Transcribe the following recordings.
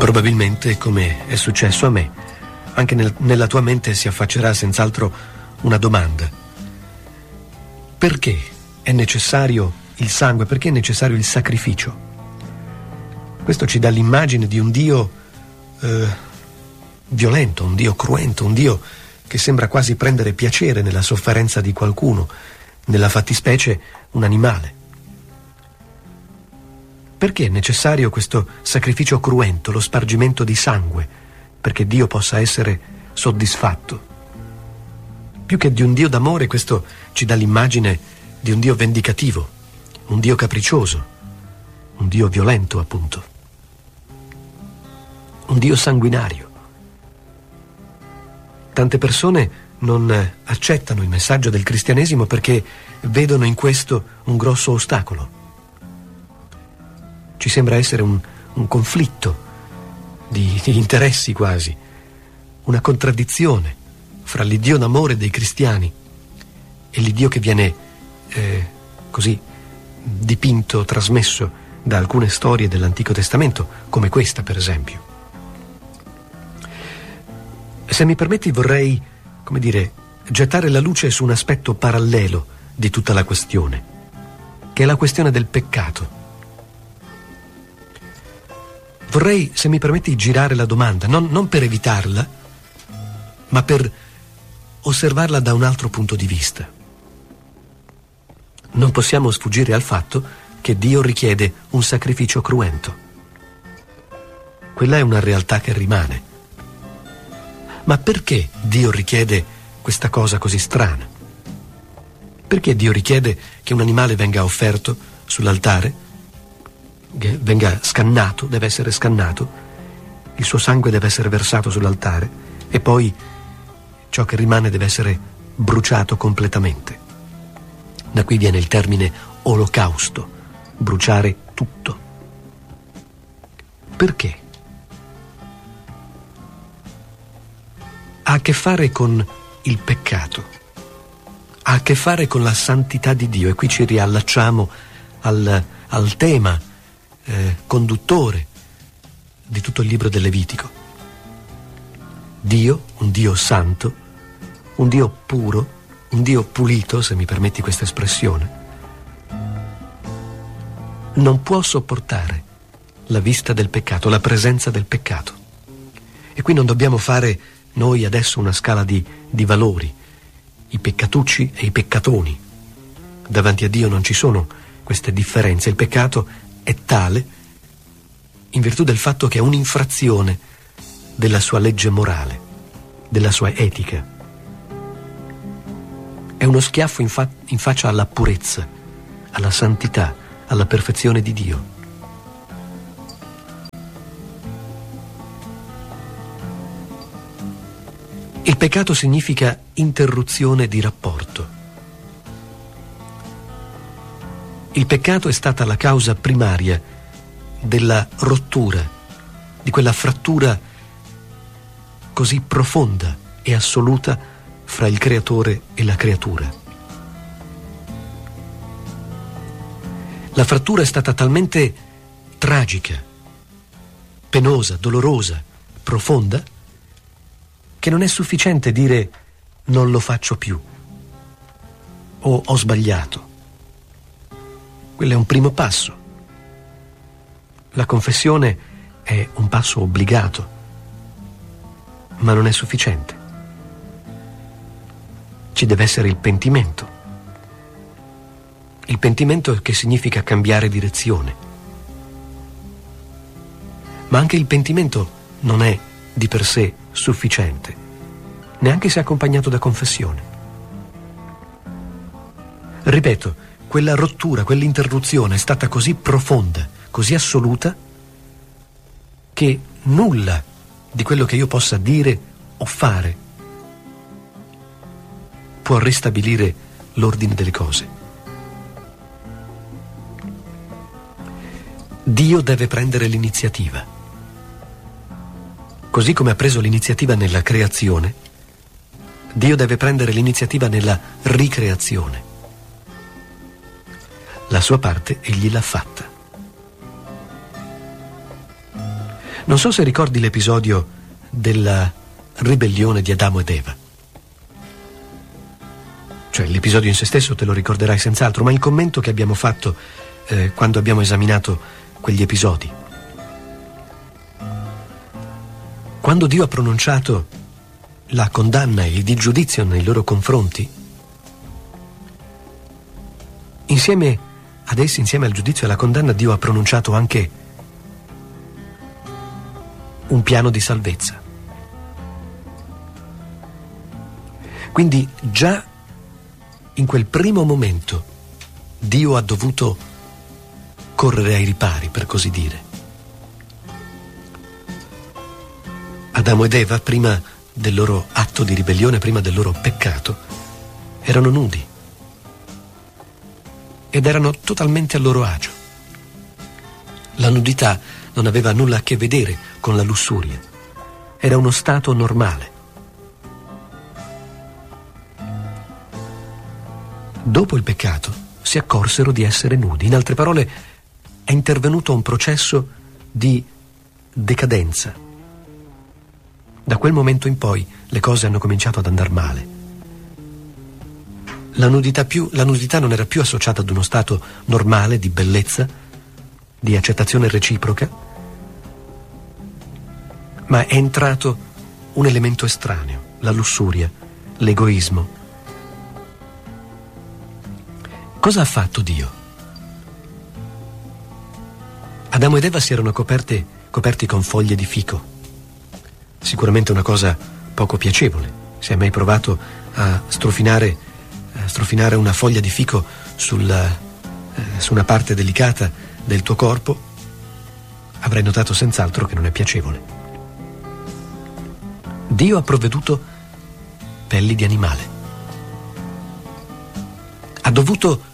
Probabilmente, come è successo a me, anche nella tua mente si affaccerà senz'altro una domanda. Perché è necessario il sangue? Perché è necessario il sacrificio? Questo ci dà l'immagine di un Dio violento, un Dio cruento, un Dio che sembra quasi prendere piacere nella sofferenza di qualcuno, nella fattispecie un animale. Perché è necessario questo sacrificio cruento, lo spargimento di sangue, perché Dio possa essere soddisfatto? Più che di un Dio d'amore, questo ci dà l'immagine di un Dio vendicativo, un Dio capriccioso, un Dio violento, appunto, un Dio sanguinario. Tante persone non accettano il messaggio del cristianesimo perché vedono in questo un grosso ostacolo. Ci sembra essere un conflitto di interessi quasi, una contraddizione fra l'Iddio d'amore dei cristiani e l'Iddio che viene così dipinto, trasmesso da alcune storie dell'Antico Testamento, come questa per esempio. Se mi permetti vorrei, come dire, gettare la luce su un aspetto parallelo di tutta la questione, che è la questione del peccato. Vorrei, se mi permetti, girare la domanda, non per evitarla, ma per osservarla da un altro punto di vista. Non possiamo sfuggire al fatto che Dio richiede un sacrificio cruento. Quella è una realtà che rimane. Ma perché Dio richiede questa cosa così strana? Perché Dio richiede che un animale venga offerto sull'altare, che venga scannato, deve essere scannato, il suo sangue deve essere versato sull'altare e poi ciò che rimane deve essere bruciato completamente? Da qui viene il termine olocausto, bruciare tutto. Perché? Ha a che fare con il peccato, ha a che fare con la santità di Dio, e qui ci riallacciamo al tema conduttore di tutto il libro del Levitico. Dio, un Dio santo, un Dio puro, un Dio pulito, se mi permetti questa espressione, non può sopportare la vista del peccato, la presenza del peccato. E qui non dobbiamo fare noi adesso una scala di valori, i peccatucci e i peccatoni. Davanti a Dio non ci sono queste differenze. Il peccato è tale in virtù del fatto che è un'infrazione della sua legge morale, della sua etica. È uno schiaffo in faccia alla purezza, alla santità, alla perfezione di Dio. Il peccato significa interruzione di rapporto. Il peccato è stata la causa primaria della rottura, di quella frattura così profonda e assoluta fra il creatore e la creatura. La frattura è stata talmente tragica, penosa, dolorosa, profonda, che non è sufficiente dire non lo faccio più o ho sbagliato. Quello è un primo passo. La confessione è un passo obbligato, ma non è sufficiente. Ci deve essere il pentimento. Il pentimento che significa cambiare direzione. Ma anche il pentimento non è di per sé sufficiente, neanche se accompagnato da confessione. Ripeto, quella rottura, quell'interruzione è stata così profonda, così assoluta, che nulla di quello che io possa dire o fare può ristabilire l'ordine delle cose. Dio deve prendere l'iniziativa. Così come ha preso l'iniziativa nella creazione, Dio deve prendere l'iniziativa nella ricreazione. La sua parte egli l'ha fatta. Non so se ricordi l'episodio della ribellione di Adamo ed Eva. Cioè, l'episodio in se stesso te lo ricorderai senz'altro, ma il commento che abbiamo fatto quando abbiamo esaminato quegli episodi. Quando Dio ha pronunciato la condanna e il giudizio nei loro confronti, insieme ad essi, insieme al giudizio e alla condanna, Dio ha pronunciato anche un piano di salvezza. Quindi già in quel primo momento Dio ha dovuto correre ai ripari, per così dire. Adamo ed Eva, prima del loro atto di ribellione, prima del loro peccato, erano nudi ed erano totalmente a loro agio. La nudità non aveva nulla a che vedere con la lussuria, era uno stato normale. Dopo il peccato si accorsero di essere nudi. In altre parole, è intervenuto un processo di decadenza. Da quel momento in poi le cose hanno cominciato ad andare male. La nudità non era più associata ad uno stato normale di bellezza, di accettazione reciproca, ma è entrato un elemento estraneo, la lussuria, l'egoismo. Cosa ha fatto Dio? Adamo ed Eva si erano coperti con foglie di fico. Sicuramente una cosa poco piacevole. Se hai mai provato a strofinare una foglia di fico su una parte delicata del tuo corpo, avrai notato senz'altro che non è piacevole. Dio ha provveduto pelli di animale. Ha dovuto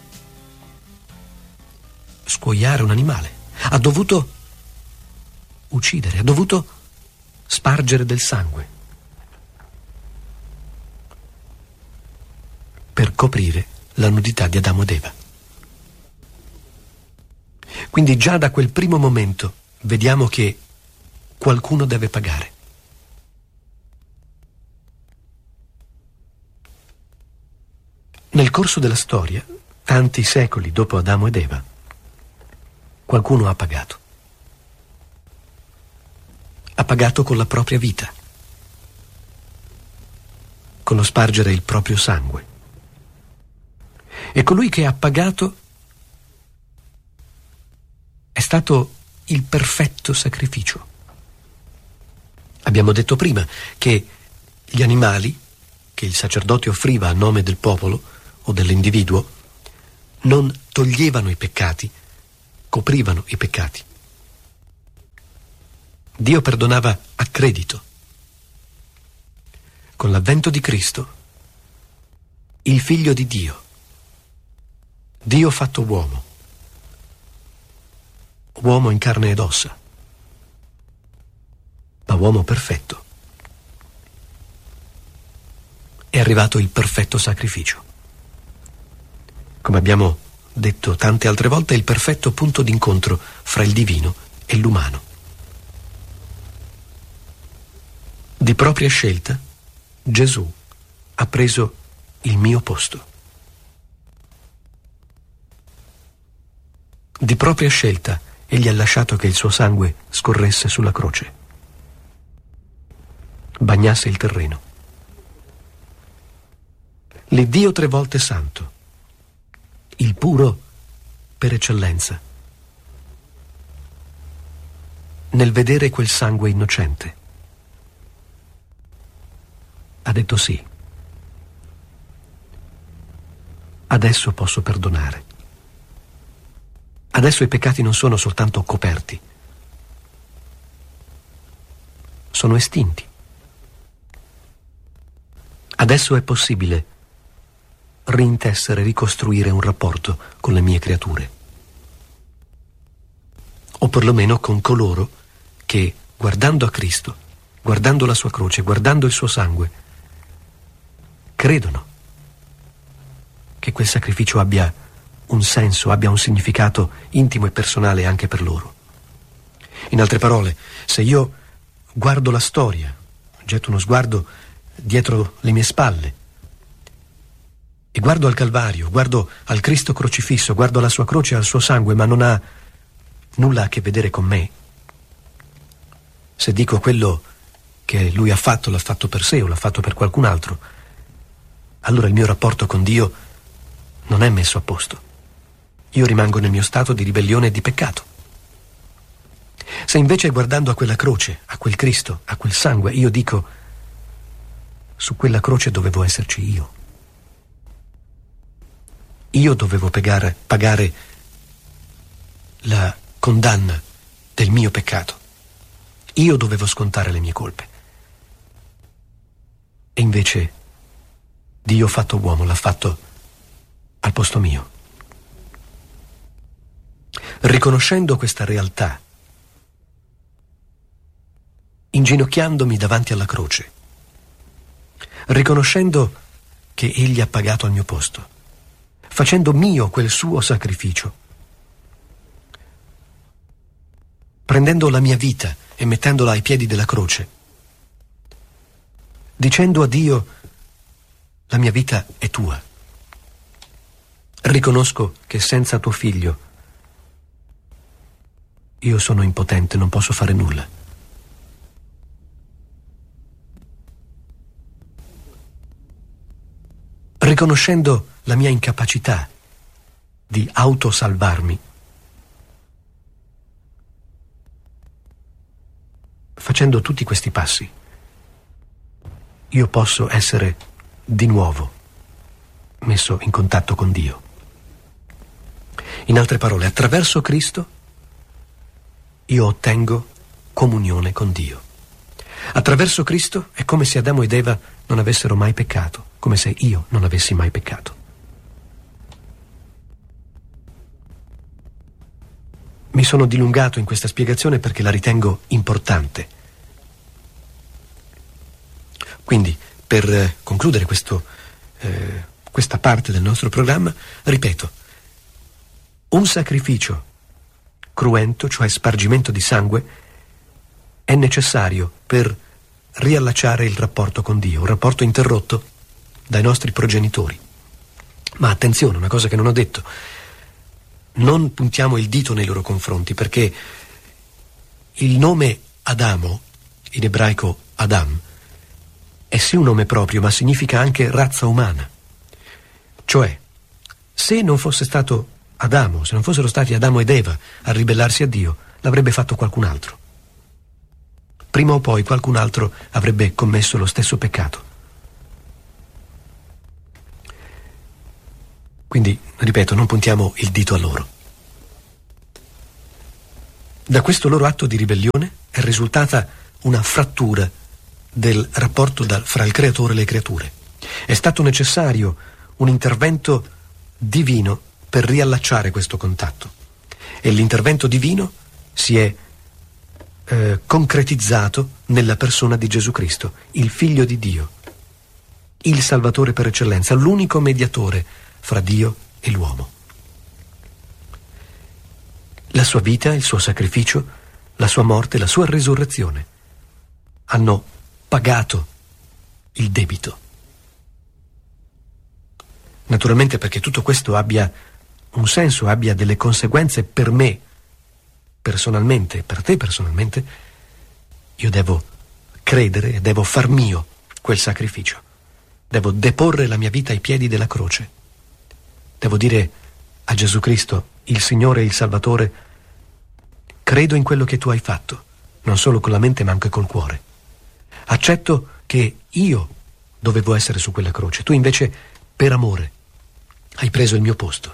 scuoiare un animale, ha dovuto uccidere, ha dovuto spargere del sangue per coprire la nudità di Adamo ed Eva. Quindi già da quel primo momento vediamo che qualcuno deve pagare. Nel corso della storia, tanti secoli dopo Adamo ed Eva, qualcuno ha pagato. Ha pagato con la propria vita, con lo spargere il proprio sangue. E colui che ha pagato è stato il perfetto sacrificio. Abbiamo detto prima che gli animali che il sacerdote offriva a nome del popolo o dell'individuo non toglievano i peccati, coprivano i peccati. Dio perdonava a credito. Con l'avvento di Cristo, il Figlio di Dio, Dio fatto uomo, uomo in carne ed ossa, ma uomo perfetto, è arrivato il perfetto sacrificio. Come abbiamo detto tante altre volte, è il perfetto punto d'incontro fra il divino e l'umano. Di propria scelta, Gesù ha preso il mio posto. Di propria scelta, egli ha lasciato che il suo sangue scorresse sulla croce, bagnasse il terreno. L'Iddio tre volte santo, il puro per eccellenza, nel vedere quel sangue innocente, ha detto sì. Adesso posso perdonare. Adesso i peccati non sono soltanto coperti, sono estinti. Adesso è possibile rintessere, ricostruire un rapporto con le mie creature, o perlomeno con coloro che, guardando a Cristo, guardando la sua croce, guardando il suo sangue, credono che quel sacrificio abbia un senso, abbia un significato intimo e personale anche per loro. In In altre parole, se io guardo la storia, getto uno sguardo dietro le mie spalle e guardo al Calvario, guardo al Cristo crocifisso, guardo alla sua croce e al suo sangue, ma non ha nulla a che vedere con me, se dico quello che lui ha fatto, l'ha fatto per sé o l'ha fatto per qualcun altro, allora il mio rapporto con Dio non è messo a posto. Io rimango nel mio stato di ribellione e di peccato. Se invece guardando a quella croce, a quel Cristo, a quel sangue, io dico: su quella croce dovevo esserci io. Io dovevo pagare la condanna del mio peccato. Io dovevo scontare le mie colpe. E invece Dio fatto uomo l'ha fatto al posto mio. Riconoscendo questa realtà, inginocchiandomi davanti alla croce, riconoscendo che Egli ha pagato al mio posto, facendo mio quel suo sacrificio, prendendo la mia vita e mettendola ai piedi della croce, dicendo a Dio: la mia vita è tua. Riconosco che senza tuo figlio io sono impotente, non posso fare nulla. Riconoscendo la mia incapacità di autosalvarmi, facendo tutti questi passi, io posso essere di nuovo messo in contatto con Dio. In altre parole, attraverso Cristo io ottengo comunione con Dio. Attraverso Cristo è come se Adamo ed Eva non avessero mai peccato, come se io non avessi mai peccato. Mi sono dilungato in questa spiegazione perché la ritengo importante. Quindi, per concludere questa parte del nostro programma, ripeto: un sacrificio cruento, cioè spargimento di sangue, è necessario per riallacciare il rapporto con Dio, un rapporto interrotto dai nostri progenitori. Ma attenzione, una cosa che non ho detto: non puntiamo il dito nei loro confronti, perché il nome Adamo, in ebraico Adam, è sì un nome proprio, ma significa anche razza umana. Cioè, se non fosse stato Adamo, se non fossero stati Adamo ed Eva a ribellarsi a Dio, l'avrebbe fatto qualcun altro. Prima o poi qualcun altro avrebbe commesso lo stesso peccato. Quindi, ripeto, non puntiamo il dito a loro. Da questo loro atto di ribellione è risultata una frattura del rapporto fra il creatore e le creature. È stato necessario un intervento divino per riallacciare questo contatto. E l'intervento divino si è concretizzato nella persona di Gesù Cristo, il Figlio di Dio, il Salvatore per eccellenza, l'unico mediatore fra Dio e l'uomo. La sua vita, il suo sacrificio, la sua morte, la sua resurrezione hanno pagato il debito. Naturalmente, perché tutto questo abbia un senso, abbia delle conseguenze per me personalmente, per te personalmente, io devo credere e devo far mio quel sacrificio. Devo deporre la mia vita ai piedi della croce. Devo dire a Gesù Cristo, il Signore e il Salvatore: credo in quello che tu hai fatto, non solo con la mente ma anche col cuore. Accetto che io dovevo essere su quella croce, tu invece per amore hai preso il mio posto.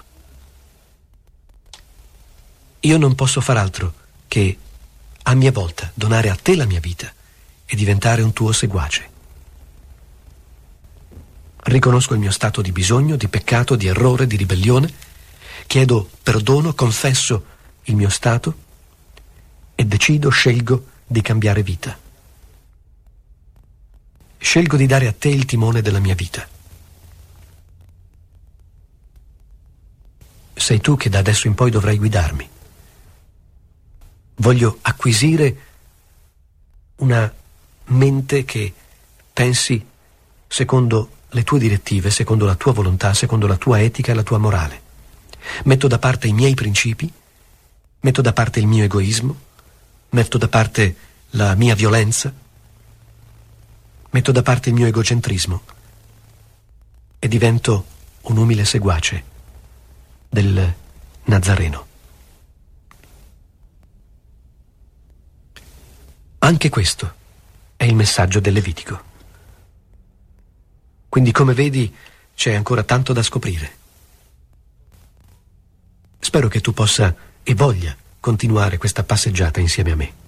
Io non posso far altro che a mia volta donare a te la mia vita e diventare un tuo seguace. Riconosco il mio stato di bisogno, di peccato, di errore, di ribellione, chiedo perdono, confesso il mio stato e scelgo di cambiare vita. Scelgo di dare a te il timone della mia vita. Sei tu che da adesso in poi dovrai guidarmi. Voglio acquisire una mente che pensi secondo le tue direttive, secondo la tua volontà, secondo la tua etica e la tua morale. Metto da parte i miei principi, metto da parte il mio egoismo, metto da parte la mia violenza, metto da parte il mio egocentrismo e divento un umile seguace del Nazareno. Anche questo è il messaggio del Levitico. Quindi, come vedi, c'è ancora tanto da scoprire. Spero che tu possa e voglia continuare questa passeggiata insieme a me.